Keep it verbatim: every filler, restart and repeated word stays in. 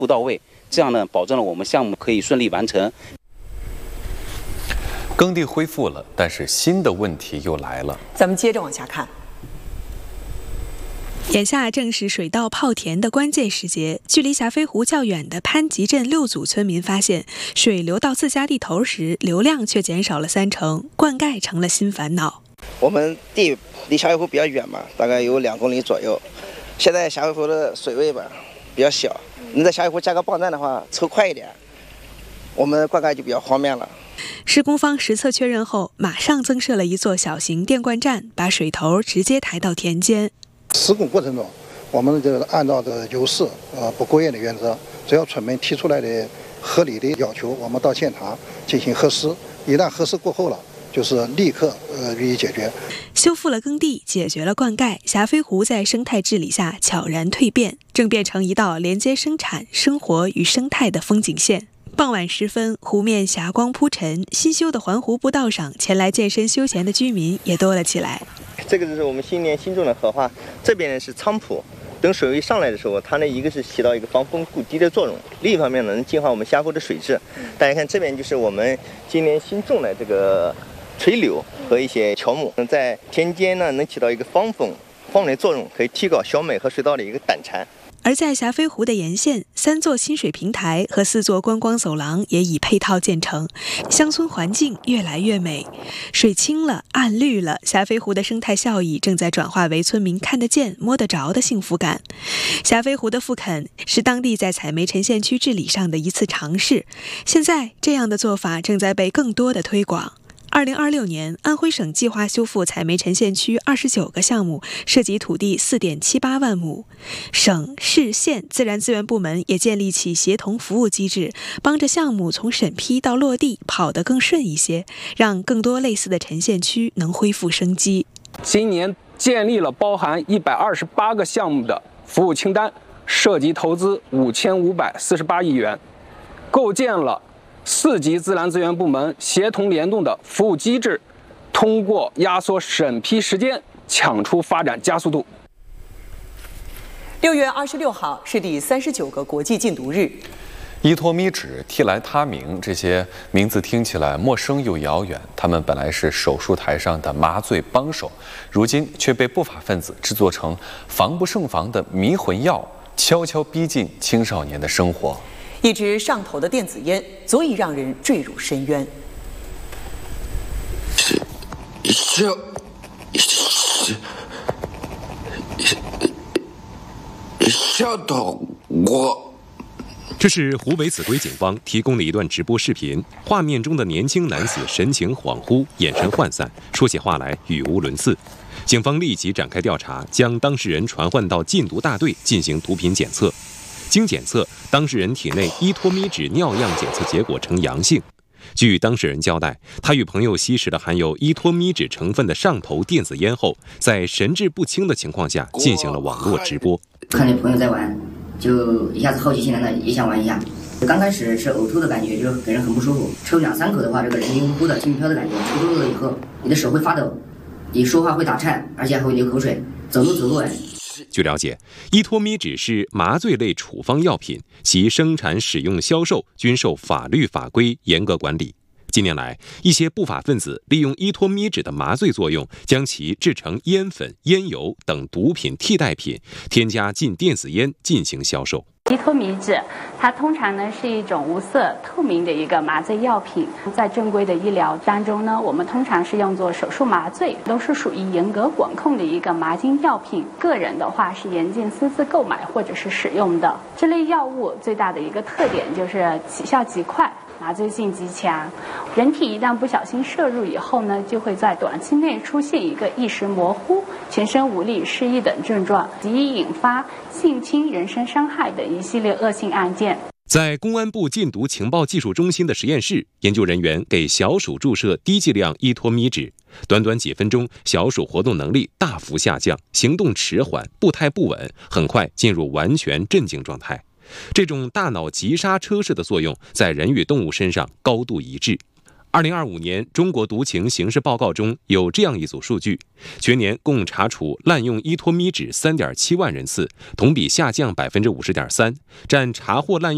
不到位，这样呢，保证了我们项目可以顺利完成。 耕地恢复了，但是新的问题又来了。 咱们接着往下看。 眼下正是水稻泡田的关键时节，距离霞飞湖较远的潘集镇六组村民发现，水流到自家地头时，流量却减少了三成，灌溉成了新烦恼。 我们地离霞飞湖比较远嘛，大概有两公里左右。现在霞飞湖的水位吧比较小，你在霞飞湖加个泵站的话，抽快一点，我们灌溉就比较方便了。 施工方实测确认后，马上增设了一座小型电灌站，把水头直接抬到田间。 施工过程中，我们这按照的有事呃不过夜的原则，只要村民提出来的合理的要求，我们到现场进行核实。一旦核实过后了，就是立刻呃予以解决。 修复了耕地，解决了灌溉，霞飞湖在生态治理下悄然蜕变，正变成一道连接生产、生活与生态的风景线。傍晚时分，湖面霞光铺陈，新修的环湖步道上，前来健身休闲的居民也多了起来。 这个就是我们新年新种的荷花，这边呢是菖蒲。等水位上来的时候，它呢一个是起到一个防风固堤的作用，另一方面呢能净化我们峡谷的水质。大家看这边就是我们今年新种的这个垂柳和一些乔木，在田间呢能起到一个防风防水作用，可以提高小麦和水稻的一个胆产。 而在霞飞湖的沿线，三座亲水平台和四座观光走廊也已配套建成，乡村环境越来越美。水清了，岸绿了，霞飞湖的生态效益正在转化为村民看得见、摸得着的幸福感。霞飞湖的复垦是当地在采煤沉县区治理上的一次尝试，现在这样的做法正在被更多的推广。二零二六年，安徽省计划修复采煤沉县区二十九个项目，涉及土地四点七八万亩。省、市、县自然资源部门也建立起协同服务机制，帮着项目从审批到落地跑得更顺一些，让更多类似的沉县区能恢复生机。 今年建立了包含一百二十八个项目的服务清单，涉及投资五千五百四十八亿元，构建了四级自然资源部门协同联动的服务机制，通过压缩审批时间，抢出发展加速度。 六月二十六号是第三十九个国际禁毒日。 依托咪酯、替来他明这些名字听起来陌生又遥远，他们本来是手术台上的麻醉帮手，如今却被不法分子制作成防不胜防的迷魂药，悄悄逼近青少年的生活。 一支上头的电子烟足以让人坠入深渊。 小小头我。 这是湖北秭归警方提供的一段直播视频，画面中的年轻男子神情恍惚，眼神涣散，说起话来语无伦次。警方立即展开调查，将当事人传唤到禁毒大队进行毒品检测。经检测，当事人体内依托咪酯尿样检测结果呈阳性。据当事人交代，他与朋友吸食了含有依托咪酯成分的上头电子烟后，在神志不清的情况下进行了网络直播。 看见朋友在玩，就一下子好奇心来了，也想玩一下。刚开始是呕吐的感觉，就给人很不舒服。抽两三口的话，这个人晕乎乎的、轻飘的感觉。抽多了以后，你的手会发抖，你说话会打颤，而且还会流口水，走路走路哎。 据了解，依托咪酯是麻醉类处方药品，其生产、使用、销售均受法律法规严格管理。近年来，一些不法分子利用依托咪酯的麻醉作用，将其制成烟粉、烟油等毒品替代品，添加进电子烟进行销售。 依托咪酯，它通常呢是一种无色透明的一个麻醉药品，在正规的医疗当中呢，我们通常是用作手术麻醉，都是属于严格管控的一个麻精药品。个人的话是严禁私自购买或者是使用的。这类药物最大的一个特点就是起效极快，麻醉性极强，人体一旦不小心摄入以后呢，就会在短期内出现一个意识模糊、全身无力、失忆等症状，极易引发性侵、人身伤害等一系列恶性案件。 在公安部禁毒情报技术中心的实验室，研究人员给小鼠注射低剂量依托咪酯，短短几分钟，小鼠活动能力大幅下降，行动迟缓，步态不稳，很快进入完全镇静状态。这种大脑急刹车式的作用在人与动物身上高度一致。二零二五年中国毒情形势报告中有这样一组数据，全年共查处滥用依托咪酯三点七万人次，同比下降百分之五十点三，占查获滥用